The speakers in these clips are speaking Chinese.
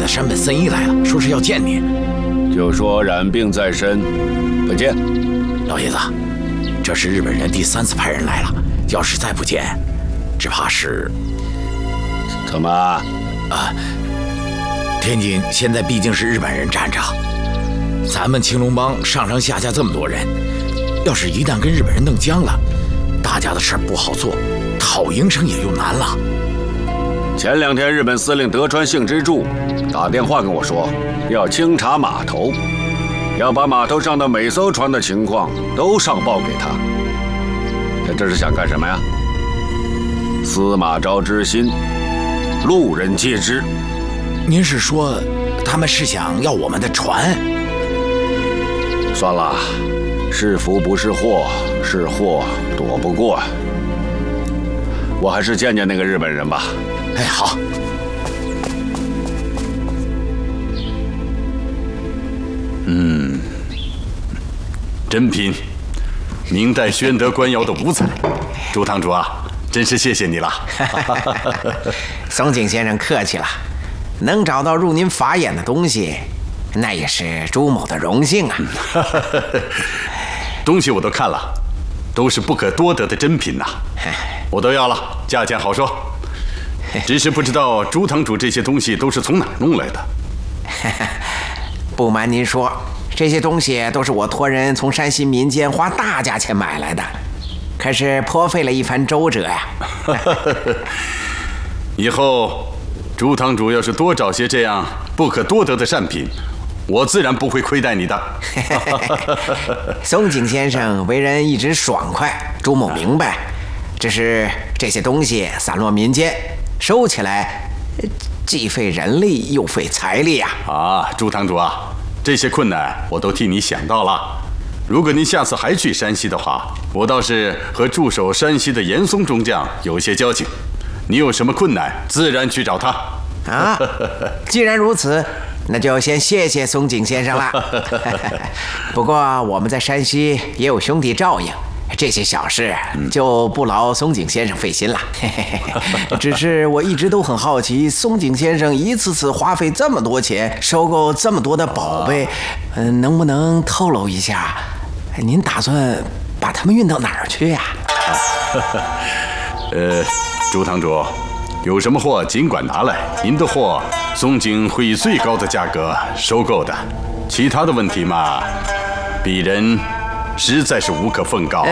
山本森一来了，说是要见你。 就说染病在身，不见。 老爷子，这是日本人第3次派人来了，要是再不见，只怕是…… 怎么？ 天津现在毕竟是日本人占着，咱们青龙帮上上下下这么多人，要是一旦跟日本人弄僵了，大家的事儿不好做，讨营生也就难了。 前2天日本司令德川幸之助打电话跟我说，要清查码头，要把码头上的每艘船的情况都上报给他。他这是想干什么呀？司马昭之心，路人皆知。 您是说，他们是想要我们的船？ 算了，是福不是祸，是祸躲不过。我还是见见那个日本人吧。 哎，好。 珍品，明代宣德官窑的五彩。朱堂主啊，真是谢谢你了。 松井先生客气了，能找到入您法眼的东西，那也是朱某的荣幸啊。 东西我都看了，都是不可多得的珍品呐，我都要了，价钱好说。只是不知道朱堂主这些东西都是从哪儿弄来的。 不瞒您说，这些东西都是我托人从山西民间花大价钱买来的，可是颇费了一番周折呀。 以后朱堂主要是多找些这样不可多得的善品，我自然不会亏待你的。 松井先生为人一直爽快，朱某明白，只是这些东西散落民间，收起来既费人力又费财力呀。 朱堂主啊，这些困难我都替你想到了。如果您下次还去山西的话，我倒是和驻守山西的严嵩中将有些交情，你有什么困难，自然去找他。 既然如此，那就先谢谢松井先生了。不过我们在山西也有兄弟照应，这些小事就不劳松井先生费心了。只是我一直都很好奇，松井先生一次次花费这么多钱收购这么多的宝贝，能不能透露一下，您打算把它们运到哪儿去呀？ 朱堂主，有什么货尽管拿来，您的货松井会以最高的价格收购的。其他的问题嘛，鄙人实在是无可奉告。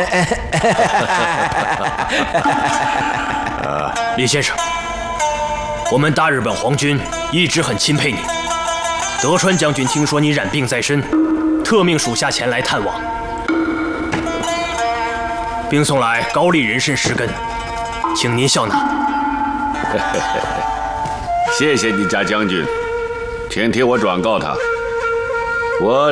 李先生，我们大日本皇军一直很钦佩你。德川将军听说你染病在身，特命属下前来探望，并送来高丽人参10根，请您笑纳。 谢谢你家将军，请替我转告他，我